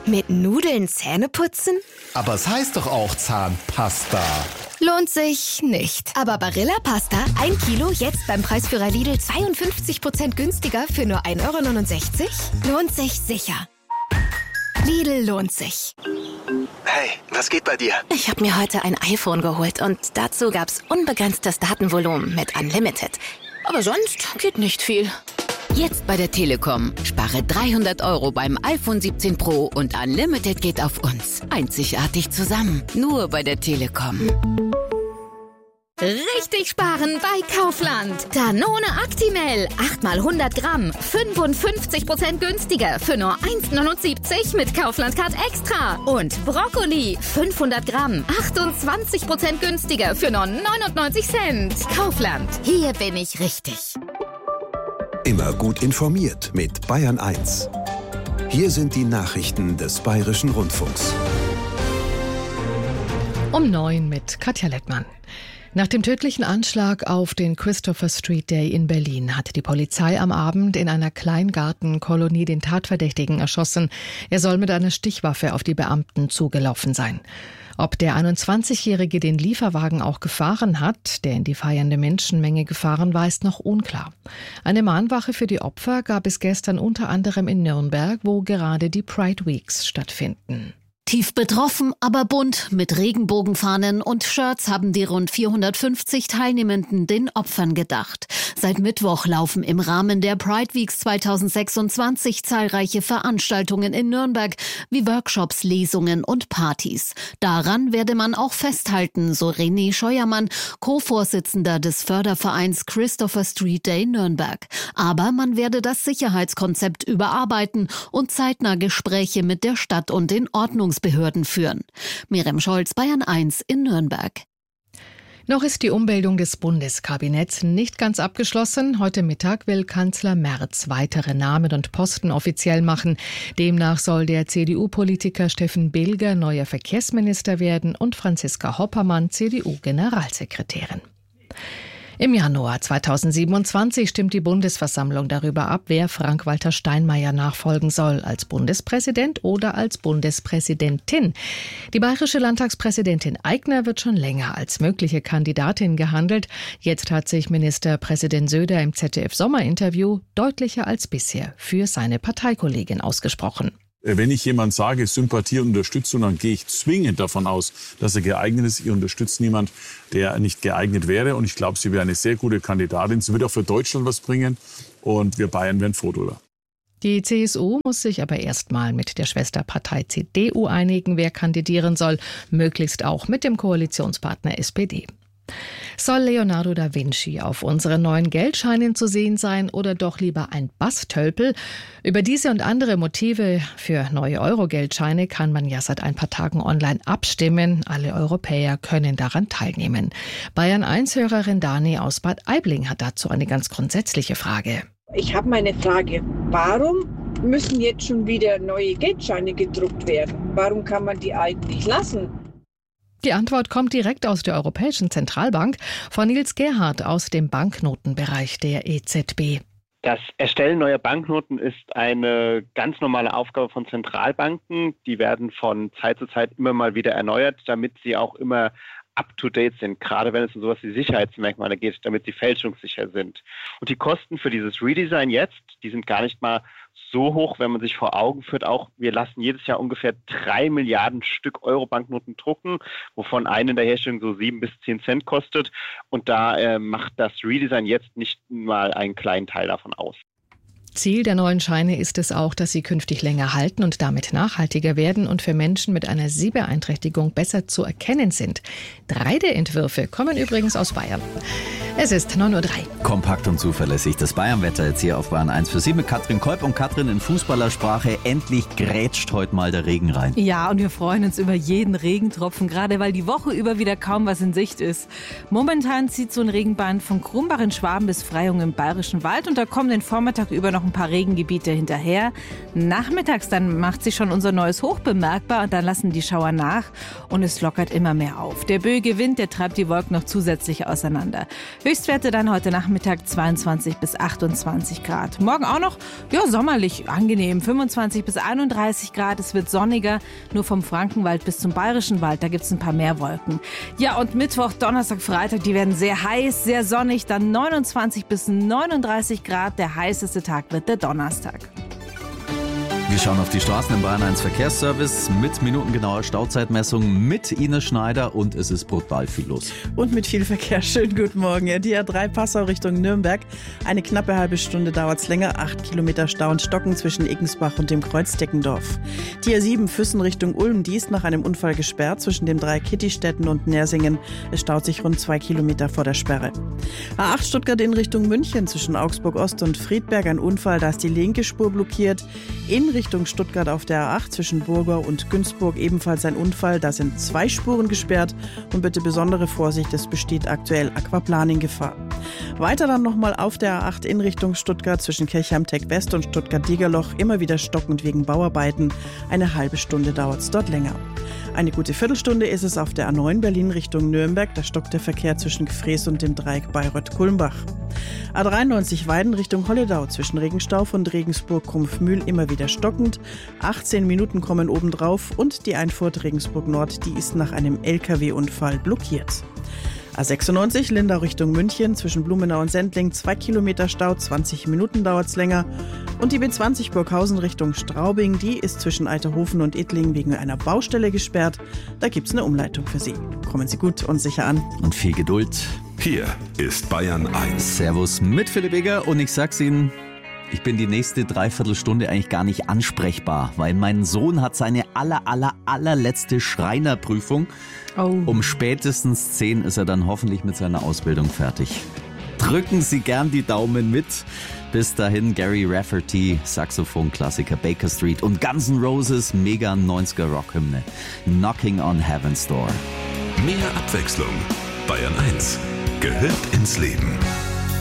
Mit Nudeln Zähne putzen? Aber es heißt doch auch Zahnpasta. Lohnt sich nicht. Aber Barilla Pasta, 1 Kilo, jetzt beim Preisführer Lidl 52% günstiger für nur 1,69 €? Lohnt sich sicher. Lidl lohnt sich. Hey, was geht bei dir? Ich habe mir heute ein iPhone geholt und dazu gab's unbegrenztes Datenvolumen mit Unlimited. Aber sonst geht nicht viel. Jetzt bei der Telekom. Spare 300 € beim iPhone 17 Pro und Unlimited geht auf uns. Einzigartig zusammen. Nur bei der Telekom. Richtig sparen bei Kaufland. Danone Actimel. 8 mal 100 Gramm. 55% günstiger für nur 1,79 € mit Kaufland Card Extra. Und Brokkoli. 500 Gramm. 28% günstiger für nur 99 Cent. Kaufland. Hier bin ich richtig. Immer gut informiert mit Bayern 1. Hier sind die Nachrichten des Bayerischen Rundfunks. Um 9 mit Katja Lettmann. Nach dem tödlichen Anschlag auf den Christopher Street Day in Berlin hat die Polizei am Abend in einer Kleingartenkolonie den Tatverdächtigen erschossen. Er soll mit einer Stichwaffe auf die Beamten zugelaufen sein. Ob der 21-Jährige den Lieferwagen auch gefahren hat, der in die feiernde Menschenmenge gefahren war, ist noch unklar. Eine Mahnwache für die Opfer gab es gestern unter anderem in Nürnberg, wo gerade die Pride Weeks stattfinden. Tief betroffen, aber bunt, mit Regenbogenfahnen und Shirts haben die rund 450 Teilnehmenden den Opfern gedacht. Seit Mittwoch laufen im Rahmen der Pride Weeks 2026 zahlreiche Veranstaltungen in Nürnberg, wie Workshops, Lesungen und Partys. Daran werde man auch festhalten, so René Scheuermann, Co-Vorsitzender des Fördervereins Christopher Street Day Nürnberg. Aber man werde das Sicherheitskonzept überarbeiten und zeitnah Gespräche mit der Stadt und den Ordnungsbehörden führen. Miriam Scholz, Bayern 1 in Nürnberg. Noch ist die Umbildung des Bundeskabinetts nicht ganz abgeschlossen. Heute Mittag will Kanzler Merz weitere Namen und Posten offiziell machen. Demnach soll der CDU-Politiker Steffen Bilger neuer Verkehrsminister werden und Franziska Hoppermann CDU-Generalsekretärin. Im Januar 2027 stimmt die Bundesversammlung darüber ab, wer Frank-Walter Steinmeier nachfolgen soll, als Bundespräsident oder als Bundespräsidentin. Die bayerische Landtagspräsidentin Aigner wird schon länger als mögliche Kandidatin gehandelt. Jetzt hat sich Ministerpräsident Söder im ZDF-Sommerinterview deutlicher als bisher für seine Parteikollegin ausgesprochen. Wenn ich jemand sage, Sympathie und Unterstützung, dann gehe ich zwingend davon aus, dass er geeignet ist. Ihr unterstützt niemand, der nicht geeignet wäre. Und ich glaube, sie wäre eine sehr gute Kandidatin. Sie wird auch für Deutschland was bringen. Und wir Bayern wären froh drüber. Die CSU muss sich aber erstmal mit der Schwesterpartei CDU einigen, wer kandidieren soll. Möglichst auch mit dem Koalitionspartner SPD. Soll Leonardo da Vinci auf unseren neuen Geldscheinen zu sehen sein oder doch lieber ein Bastölpel? Über diese und andere Motive für neue Euro-Geldscheine kann man ja seit ein paar Tagen online abstimmen. Alle Europäer können daran teilnehmen. Bayern 1-Hörerin Dani aus Bad Aibling hat dazu eine ganz grundsätzliche Frage. Ich habe meine Frage, warum müssen jetzt schon wieder neue Geldscheine gedruckt werden? Warum kann man die alten nicht lassen? Die Antwort kommt direkt aus der Europäischen Zentralbank von Nils Gerhardt aus dem Banknotenbereich der EZB. Das Erstellen neuer Banknoten ist eine ganz normale Aufgabe von Zentralbanken. Die werden von Zeit zu Zeit immer mal wieder erneuert, damit sie auch immer up-to-date sind, gerade wenn es um sowas wie Sicherheitsmerkmale geht, damit sie fälschungssicher sind. Und die Kosten für dieses Redesign jetzt, die sind gar nicht mal so hoch, wenn man sich vor Augen führt, auch wir lassen jedes Jahr ungefähr 3 Milliarden Stück Euro-Banknoten drucken, wovon eine in der Herstellung so 7 bis 10 Cent kostet. Und da macht das Redesign jetzt nicht mal einen kleinen Teil davon aus. Ziel der neuen Scheine ist es auch, dass sie künftig länger halten und damit nachhaltiger werden und für Menschen mit einer Sehbeeinträchtigung besser zu erkennen sind. 3 der Entwürfe kommen übrigens aus Bayern. Es ist 9:03 Uhr. Kompakt und zuverlässig. Das Bayern-Wetter jetzt hier auf Bayern 1 für Sie mit Katrin Kolb. Und Katrin, in Fußballersprache, endlich grätscht heute mal der Regen rein. Ja, und wir freuen uns über jeden Regentropfen, gerade weil die Woche über wieder kaum was in Sicht ist. Momentan zieht so ein Regenbahn von Krumbach in Schwaben bis Freyung im Bayerischen Wald und da kommen den Vormittag über noch ein paar Regengebiete hinterher. Nachmittags dann macht sich schon unser neues Hoch bemerkbar und dann lassen die Schauer nach und es lockert immer mehr auf. Der böige Wind, der treibt die Wolken noch zusätzlich auseinander. Höchstwerte dann heute Nachmittag 22 bis 28 Grad. Morgen auch noch, sommerlich angenehm, 25 bis 31 Grad. Es wird sonniger, nur vom Frankenwald bis zum Bayerischen Wald, da gibt es ein paar mehr Wolken. Ja, und Mittwoch, Donnerstag, Freitag, die werden sehr heiß, sehr sonnig, dann 29 bis 39 Grad. Der heißeste Tag wird der Donnerstag. Wir schauen auf die Straßen im Bayern 1 Verkehrsservice mit minutengenauer Stauzeitmessung mit Ines Schneider und es ist brutal viel los. Und mit viel Verkehr. Schönen guten Morgen. Die A3 Passau Richtung Nürnberg. Eine knappe halbe Stunde dauert es länger. 8 Kilometer Stau und Stocken zwischen Eggensbach und dem Kreuz Deckendorf. Die A7 Füssen Richtung Ulm. Die ist nach einem Unfall gesperrt zwischen den 3 Kittistädten und Nersingen. Es staut sich rund 2 Kilometer vor der Sperre. A8 Stuttgart in Richtung München zwischen Augsburg Ost und Friedberg. Ein Unfall, da ist die linke Spur blockiert. In Richtung Stuttgart auf der A8 zwischen Burgau und Günzburg ebenfalls ein Unfall. Da sind 2 Spuren gesperrt und bitte besondere Vorsicht, es besteht aktuell Aquaplaning-Gefahr. Weiter dann nochmal auf der A8 in Richtung Stuttgart zwischen Kirchheim-Tech West und Stuttgart-Degerloch immer wieder stockend wegen Bauarbeiten. Eine halbe Stunde dauert es dort länger. Eine gute Viertelstunde ist es auf der A9 Berlin Richtung Nürnberg. Da stockt der Verkehr zwischen Gefrees und dem Dreieck Bayreuth-Kulmbach. A93 Weiden Richtung Holledau zwischen Regenstauf und Regensburg-Krumpfmühl immer wieder stockend. 18 Minuten kommen obendrauf und die Einfurt Regensburg Nord, die ist nach einem LKW-Unfall blockiert. A96 Lindau Richtung München zwischen Blumenau und Sendling 2 Kilometer Stau, 20 Minuten dauert's länger. Und die B20 Burghausen Richtung Straubing, die ist zwischen Eiterhofen und Idling wegen einer Baustelle gesperrt. Da gibt's eine Umleitung für Sie. Kommen Sie gut und sicher an. Und viel Geduld. Hier ist Bayern 1. Servus mit Philipp Eger und ich sag's Ihnen, ich bin die nächste Dreiviertelstunde eigentlich gar nicht ansprechbar, weil mein Sohn hat seine allerletzte Schreinerprüfung. Um spätestens 10 ist er dann hoffentlich mit seiner Ausbildung fertig. Drücken Sie gern die Daumen mit. Bis dahin Gary Rafferty, Saxophon-Klassiker Baker Street und Guns N' Roses, mega 90er Rockhymne. Knocking on Heaven's Door. Mehr Abwechslung. Bayern 1 gehört ins Leben.